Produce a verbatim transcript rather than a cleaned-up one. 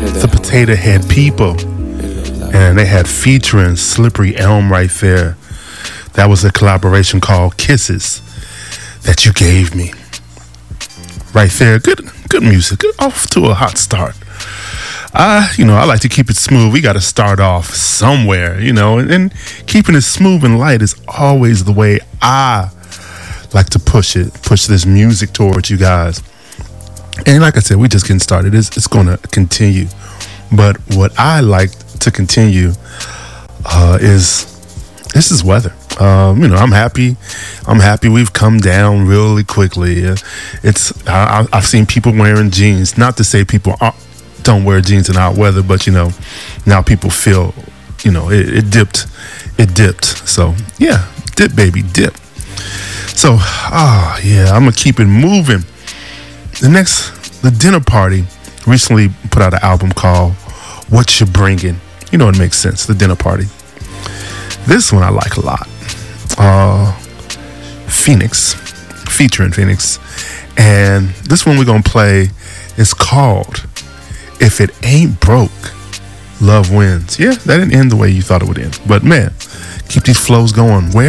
the Potato Head People, and they had featuring Slippery Elm right there. That was a collaboration called Kisses That You Gave Me. Right there, good good music, off to a hot start. I, you know, I like to keep it smooth. We got to start off somewhere, you know, and, and keeping it smooth and light is always the way I like to push it, push this music towards you guys. And like I said, we just getting started. It's, it's going to continue. But what I like to continue uh, is this is weather. Um, you know, I'm happy. I'm happy we've come down really quickly. Uh, It's I, I've seen people wearing jeans. Not to say people aren't, don't wear jeans in hot weather, but you know, now people feel, you know, it, it dipped, it dipped. So yeah, dip, baby, dip. So ah, oh, yeah, I'm gonna keep it moving. The next, the Dinner Party recently put out an album called "What You Bringin'." You know, it makes sense. The Dinner Party. This one I like a lot. Uh, Phoenix, featuring Phoenix, and this one we're gonna play is called "If It Ain't Broke, Love Wins." Yeah, that didn't end the way you thought it would end, but man, keep these flows going. Where